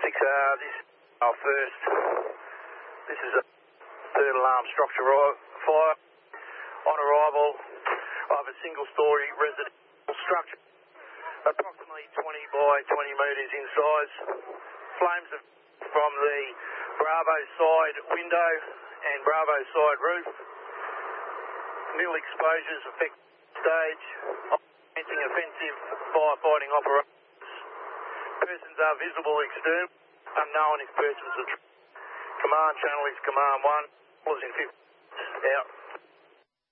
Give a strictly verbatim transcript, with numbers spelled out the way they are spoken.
six R, this is our first. This is a third alarm structure fire. On arrival of a single-storey residential structure, approximately twenty by twenty metres in size. Flames from the Bravo side window and Bravo side roof. Nil exposures affect stage. Commencing offensive firefighting operations. Persons are visible external. Unknown if persons are. Command channel is command one. Was in fifty. Out.